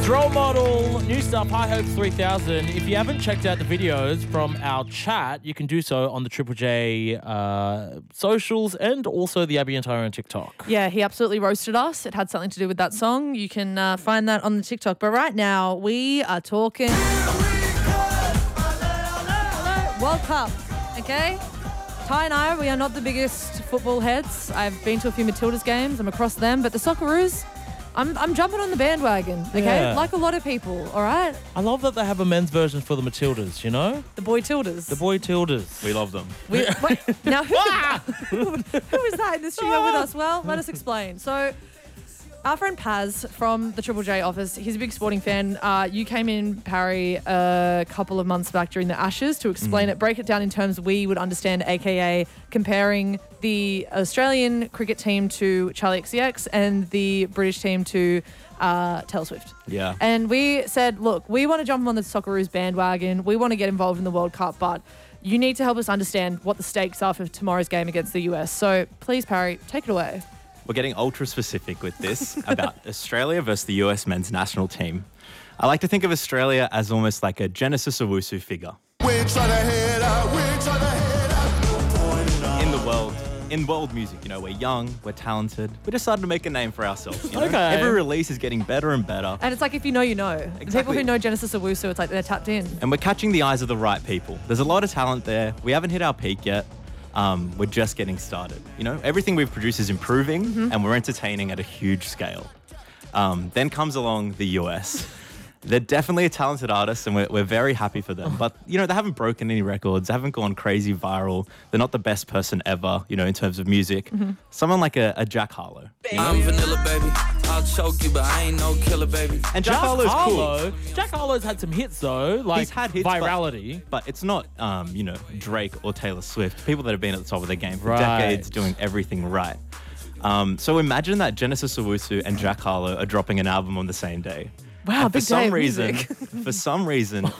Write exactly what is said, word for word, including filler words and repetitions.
It's Role Model, new stuff, High Hopes three thousand. If you haven't checked out the videos from our chat, you can do so on the Triple J uh, socials and also the Abby and Tyrone TikTok. Yeah, he absolutely roasted us. It had something to do with that song. You can uh, find that on the TikTok. But right now, we are talking World Cup, okay? Ty and I, we are not the biggest football heads. I've been to a few Matildas games. I'm across them. But the Socceroos, I'm I'm jumping on the bandwagon, okay? Yeah. Like a lot of people, all right? I love that they have a men's version for the Matildas, you know? The boy Tildas. The boy Tildas. We love them. We, wait, now, who, who is that in the studio with us? Well, let us explain. So, our friend Paz from the Triple J office, he's a big sporting fan. Uh, you came in, Parry, a couple of months back during the Ashes to explain mm. it, break it down in terms we would understand, a k a comparing the Australian cricket team to Charlie X C X and the British team to uh, Taylor Swift. Yeah. And we said, look, we want to jump on the Socceroos bandwagon. We want to get involved in the World Cup, but you need to help us understand what the stakes are for tomorrow's game against the U S. So please, Parry, take it away. We're getting ultra specific with this about Australia versus the U S men's national team. I like to think of Australia as almost like a Genesis Owusu figure. We're trying to head out, we're trying to head out. In the world, in world music, you know, we're young, we're talented. We decided to make a name for ourselves. You know? Okay. Every release is getting better and better. And it's like, if you know, you know. The people who know Genesis Owusu, it's like they're tapped in. And we're catching the eyes of the right people. There's a lot of talent there. We haven't hit our peak yet. Um, we're just getting started. You know, everything we've produced is improving mm-hmm. and we're entertaining at a huge scale. Um, then comes along the U S. They're definitely a talented artist and we're, we're very happy for them. But, you know, they haven't broken any records. They haven't gone crazy viral. They're not the best person ever, you know, in terms of music. Mm-hmm. Someone like a, a Jack Harlow. You know? I'm vanilla, baby. I'll choke you, but I ain't no killer, baby. And Jack, Jack Harlow's Harlow, cool. Jack Harlow's had some hits, though. Like He's had hits, virality. But, but it's not, um, you know, Drake or Taylor Swift. People that have been at the top of their game for Right. decades doing everything right. Um, so imagine that Genesis Owusu and Jack Harlow are dropping an album on the same day. Wow, And for big day some of reason, music. for some reason,